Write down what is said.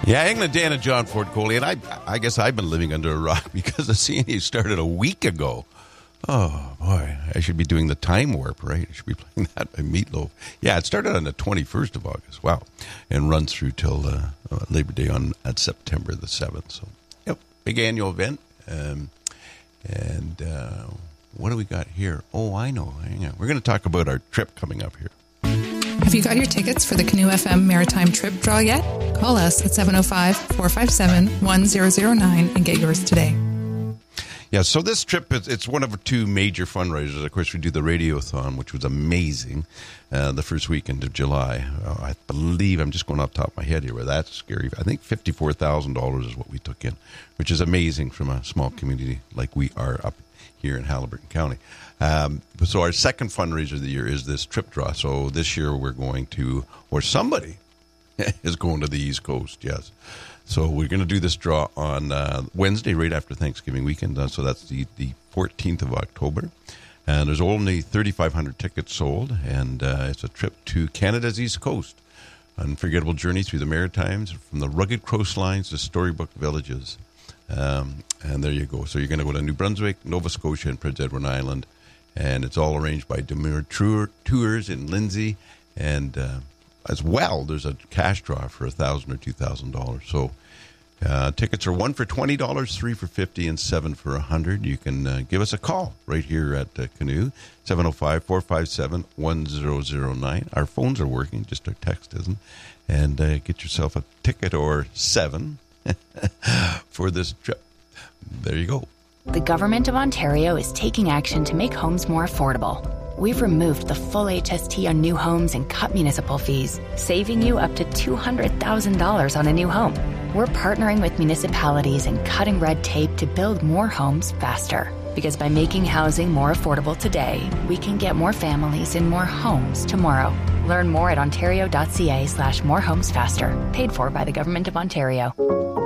Yeah, England Dan and John Ford Coley, and I guess I've been living under a rock because the CNE started a week ago. Oh, boy, I should be doing the time warp, right? I should be playing that by Meatloaf. Yeah, it started on the 21st of August, wow, and runs through till Labor Day at September the 7th. So, yep, big annual event. What do we got here? Oh, I know. Hang on. We're going to talk about our trip coming up here. Have you got your tickets for the Canoe FM Maritime Trip Draw yet? Call us at 705-457-1009 and get yours today. Yeah, so this trip, it's one of two major fundraisers. Of course, we do the Radiothon, which was amazing, the first weekend of July. I believe, I'm just going off the top of my head here, but that's scary. I think $54,000 is what we took in, which is amazing from a small community like we are up here in Haliburton County. So our second fundraiser of the year is this trip draw. So this year we're going to, or somebody is going to the East Coast, yes. So we're going to do this draw on Wednesday, right after Thanksgiving weekend. So that's the 14th of October. And there's only 3,500 tickets sold, and it's a trip to Canada's East Coast. Unforgettable journey through the Maritimes, from the rugged coastlines to storybook villages. And there you go. So you're going to go to New Brunswick, Nova Scotia, and Prince Edward Island. And it's all arranged by Demure Tours in Lindsay. And as well, there's a cash draw for $1,000 or $2,000. So tickets are 1 for $20, 3 for $50, and 7 for $100. You can give us a call right here at Canoe, 705-457-1009. Our phones are working, just our text isn't. And get yourself a ticket or 7 for this trip. There you go. The Government of Ontario is taking action to make homes more affordable. We've removed the full HST on new homes and cut municipal fees, saving you up to $200,000 on a new home. We're partnering with municipalities and cutting red tape to build more homes faster. Because by making housing more affordable today, we can get more families in more homes tomorrow. Learn more at ontario.ca/morehomesfaster. Paid for by the Government of Ontario.